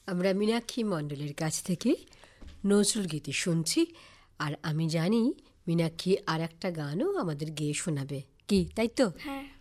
আমরা মীনাক্ষী মণ্ডলের কাছ থেকে নজরুল গীতি শুনছি, আর আমি জানি মীনাক্ষী আর একটা গানও আমাদের গেয়ে শোনাবে, কি তাই তো? হ্যাঁ।